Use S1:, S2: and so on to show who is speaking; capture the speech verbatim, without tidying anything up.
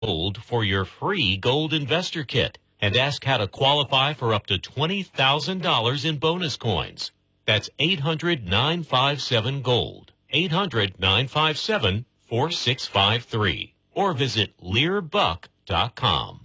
S1: Gold for your free Gold Investor Kit and ask how to qualify for up to twenty thousand dollars in bonus coins. That's eight hundred, nine five seven, GOLD. eight hundred, nine five seven, four six five three. Or visit Lear Buck dot com.